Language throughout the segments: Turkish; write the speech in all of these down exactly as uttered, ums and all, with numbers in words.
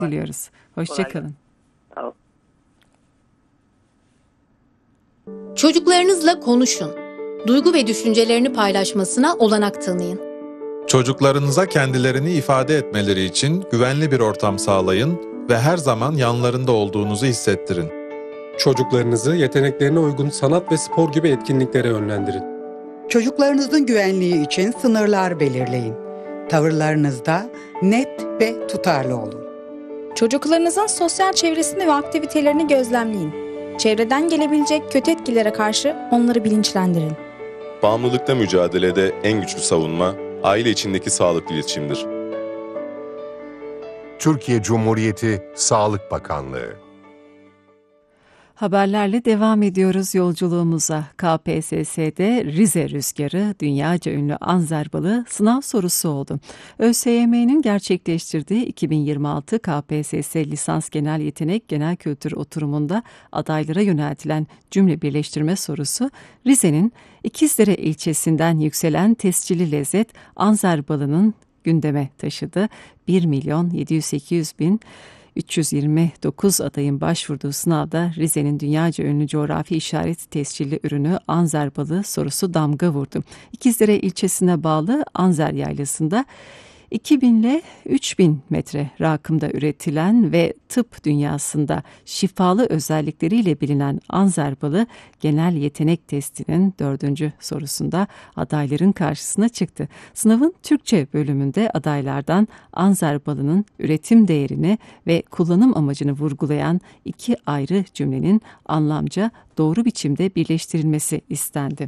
diliyoruz. Kolay Hoşçakalın. gelsin. Sağ ol. Çocuklarınızla konuşun. Duygu ve düşüncelerini paylaşmasına olanak tanıyın. Çocuklarınıza kendilerini ifade etmeleri için güvenli bir ortam sağlayın ve her zaman yanlarında olduğunuzu hissettirin. Çocuklarınızı yeteneklerine uygun sanat ve spor gibi etkinliklere yönlendirin. Çocuklarınızın güvenliği için sınırlar belirleyin. Tavırlarınızda net ve tutarlı olun. Çocuklarınızın sosyal çevresini ve aktivitelerini gözlemleyin. Çevreden gelebilecek kötü etkilere karşı onları bilinçlendirin. Bağımlılıkla mücadelede en güçlü savunma, aile içindeki sağlıklı iletişimdir. Türkiye Cumhuriyeti Sağlık Bakanlığı. Haberlerle devam ediyoruz yolculuğumuza. K P S S'de Rize rüzgarı dünyaca ünlü Anzer balığı sınav sorusu oldu. ÖSYM'nin gerçekleştirdiği iki bin yirmi altı K P S S Lisans Genel Yetenek Genel Kültür oturumunda adaylara yöneltilen cümle birleştirme sorusu Rize'nin İkizdere ilçesinden yükselen tescilli lezzet Anzer balığının gündeme taşıdı. bir milyon yedi yüz sekiz yüz bin üç yüz yirmi dokuz adayın başvurduğu sınavda Rize'nin dünyaca ünlü coğrafi işaret tescilli ürünü Anzer balığı sorusu damga vurdu. İkizdere ilçesine bağlı Anzer Yaylası'nda iki bin ile üç bin metre rakımda üretilen ve tıp dünyasında şifalı özellikleriyle bilinen Anzer balığı genel yetenek testinin dördüncü sorusunda adayların karşısına çıktı. Sınavın Türkçe bölümünde adaylardan Anzer balığının üretim değerini ve kullanım amacını vurgulayan iki ayrı cümlenin anlamca doğru biçimde birleştirilmesi istendi.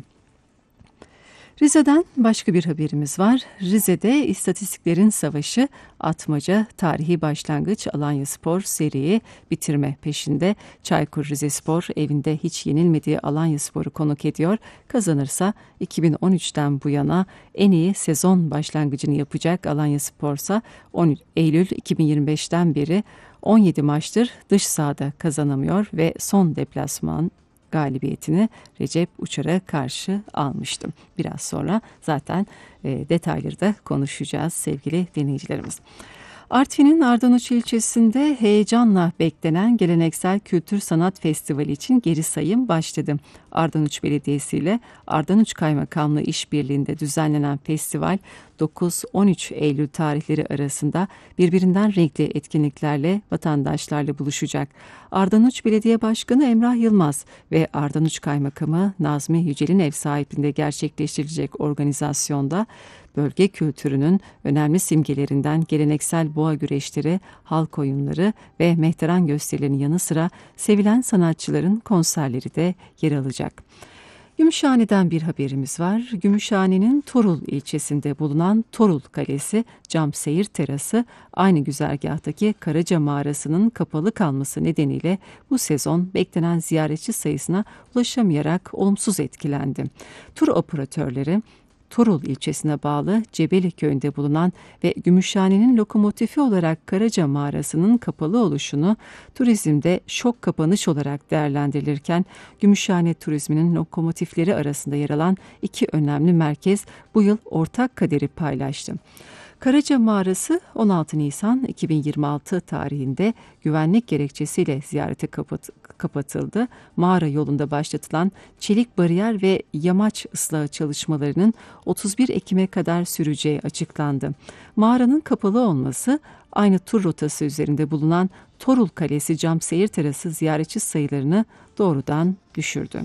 Rize'den başka bir haberimiz var. Rize'de İstatistiklerin Savaşı Atmaca Tarihi Başlangıç Alanyaspor seriyi bitirme peşinde. Çaykur Rizespor evinde hiç yenilmediği Alanyaspor'u konuk ediyor. Kazanırsa iki bin on üçten bu yana en iyi sezon başlangıcını yapacak. Alanyaspor'sa on Eylül iki bin yirmi beşten beri on yedi maçtır dış sahada kazanamıyor ve son deplasman galibiyetini Recep Uçar'a karşı almıştım. Biraz sonra zaten e, detayları da konuşacağız sevgili dinleyicilerimiz. Artvin'in Ardanuç ilçesinde heyecanla beklenen geleneksel kültür sanat festivali için geri sayım başladı. Ardanuç Belediyesi ile Ardanuç Kaymakamlığı işbirliğinde düzenlenen festival dokuz on üç Eylül tarihleri arasında birbirinden renkli etkinliklerle vatandaşlarla buluşacak. Ardanuç Belediye Başkanı Emrah Yılmaz ve Ardanuç Kaymakamı Nazmi Yücel'in ev sahipliğinde gerçekleştirilecek organizasyonda bölge kültürünün önemli simgelerinden geleneksel boğa güreşleri, halk oyunları ve mehteran gösterilerinin yanı sıra sevilen sanatçıların konserleri de yer alacak. Gümüşhane'den bir haberimiz var. Gümüşhane'nin Torul ilçesinde bulunan Torul Kalesi cam seyir terası aynı güzergahtaki Karaca Mağarası'nın kapalı kalması nedeniyle bu sezon beklenen ziyaretçi sayısına ulaşamayarak olumsuz etkilendi. Tur operatörleri Torul ilçesine bağlı Cebeli köyünde bulunan ve Gümüşhane'nin lokomotifi olarak Karaca Mağarası'nın kapalı oluşunu turizmde şok kapanış olarak değerlendirilirken Gümüşhane turizminin lokomotifleri arasında yer alan iki önemli merkez bu yıl ortak kaderi paylaştı. Karaca Mağarası on altı Nisan iki bin yirmi altı tarihinde güvenlik gerekçesiyle ziyarete kapat- kapatıldı. Mağara yolunda başlatılan çelik bariyer ve yamaç ıslahı çalışmalarının otuz bir Ekim'e kadar süreceği açıklandı. Mağaranın kapalı olması aynı tur rotası üzerinde bulunan Torul Kalesi cam seyir terası ziyaretçi sayılarını doğrudan düşürdü.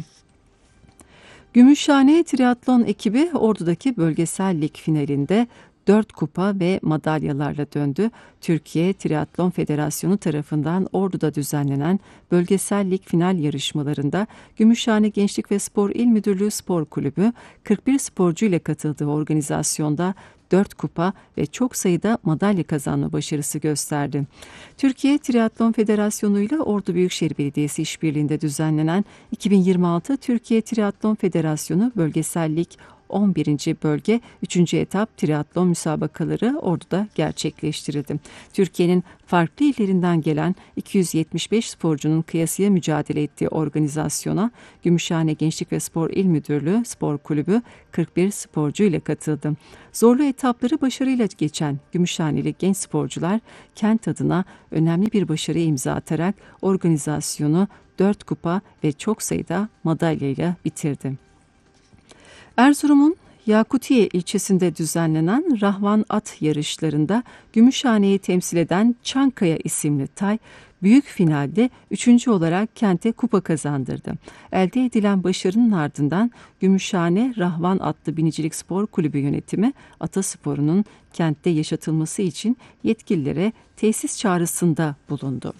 Gümüşhane Triatlon ekibi Ordu'daki bölgesel lig finalinde dört kupa ve madalyalarla döndü. Türkiye Triatlon Federasyonu tarafından Ordu'da düzenlenen bölgesel lig final yarışmalarında Gümüşhane Gençlik ve Spor İl Müdürlüğü Spor Kulübü kırk bir sporcu ile katıldığı organizasyonda dört kupa ve çok sayıda madalya kazanma başarısı gösterdi. Türkiye Triatlon Federasyonu ile Ordu Büyükşehir Belediyesi işbirliğinde düzenlenen iki bin yirmi altı Türkiye Triatlon Federasyonu Bölgesel Lig on birinci bölge üçüncü etap triatlon müsabakaları Ordu'da gerçekleştirildi. Türkiye'nin farklı illerinden gelen iki yüz yetmiş beş sporcunun kıyasıya mücadele ettiği organizasyona Gümüşhane Gençlik ve Spor İl Müdürlüğü Spor Kulübü kırk bir sporcu ile katıldı. Zorlu etapları başarıyla geçen Gümüşhaneli genç sporcular kent adına önemli bir başarıya imza atarak organizasyonu dört kupa ve çok sayıda madalyayla bitirdi. Erzurum'un Yakutiye ilçesinde düzenlenen Rahvan At yarışlarında Gümüşhane'yi temsil eden Çankaya isimli tay, büyük finalde üçüncü olarak kente kupa kazandırdı. Elde edilen başarının ardından Gümüşhane Rahvan Atlı Binicilik Spor Kulübü yönetimi atasporunun kentte yaşatılması için yetkililere tesis çağrısında bulundu.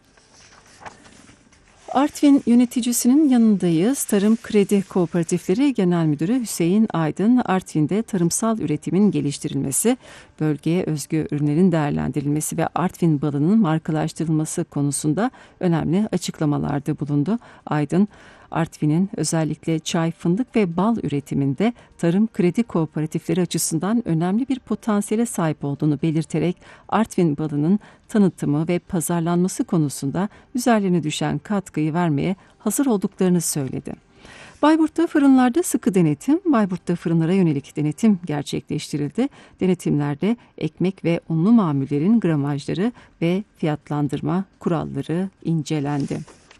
Artvin yöneticisinin yanındayız. Tarım Kredi Kooperatifleri Genel Müdürü Hüseyin Aydın, Artvin'de tarımsal üretimin geliştirilmesi, bölgeye özgü ürünlerin değerlendirilmesi ve Artvin balının markalaştırılması konusunda önemli açıklamalarda bulundu. Aydın, Artvin'in özellikle çay, fındık ve bal üretiminde tarım kredi kooperatifleri açısından önemli bir potansiyele sahip olduğunu belirterek Artvin balının tanıtımı ve pazarlanması konusunda üzerlerine düşen katkıyı vermeye hazır olduklarını söyledi. Bayburt'ta fırınlarda sıkı denetim, Bayburt'ta fırınlara yönelik denetim gerçekleştirildi. Denetimlerde ekmek ve unlu mamullerin gramajları ve fiyatlandırma kuralları incelendi.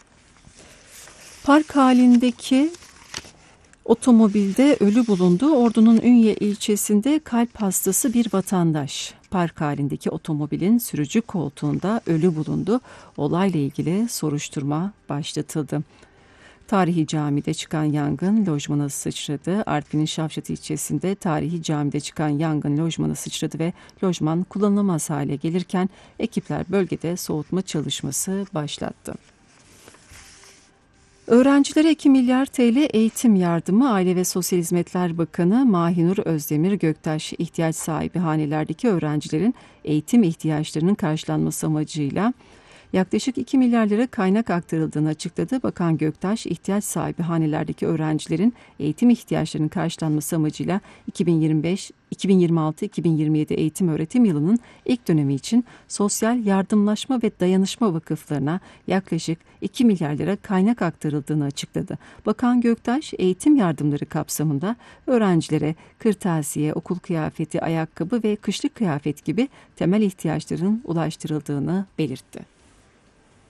Park halindeki otomobilde ölü bulundu. Ordu'nun Ünye ilçesinde kalp hastası bir vatandaş. Park halindeki otomobilin sürücü koltuğunda ölü bulundu. Olayla ilgili soruşturma başlatıldı. Tarihi camide çıkan yangın lojmana sıçradı. Artvin'in Şavşat ilçesinde tarihi camide çıkan yangın lojmana sıçradı ve lojman kullanılamaz hale gelirken ekipler bölgede soğutma çalışması başlattı. Öğrencilere iki milyar T L eğitim yardımı. Aile ve Sosyal Hizmetler Bakanı Mahinur Özdemir Göktaş, ihtiyaç sahibi hanelerdeki öğrencilerin eğitim ihtiyaçlarının karşılanması amacıyla yaklaşık iki milyar lira kaynak aktarıldığını açıkladı. Bakan Göktaş, ihtiyaç sahibi hanelerdeki öğrencilerin eğitim ihtiyaçlarının karşılanması amacıyla iki bin yirmi beş iki bin yirmi altı iki bin yirmi yedi eğitim öğretim yılının ilk dönemi için sosyal yardımlaşma ve dayanışma vakıflarına yaklaşık iki milyar lira kaynak aktarıldığını açıkladı. Bakan Göktaş, eğitim yardımları kapsamında öğrencilere kırtasiye, okul kıyafeti, ayakkabı ve kışlık kıyafet gibi temel ihtiyaçların ulaştırıldığını belirtti.